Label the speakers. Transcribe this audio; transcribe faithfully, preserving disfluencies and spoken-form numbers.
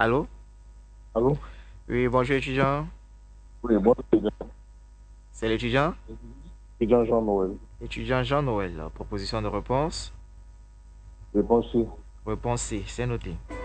Speaker 1: Allô?
Speaker 2: Allô?
Speaker 1: Oui, bonjour étudiant.
Speaker 2: Oui, bon,
Speaker 1: C'est l'étudiant?
Speaker 2: c'est Jean Jean Noël.
Speaker 1: Étudiant Jean-Noël. Proposition de réponse.
Speaker 2: Je pense que
Speaker 1: Réponse C, c'est noté.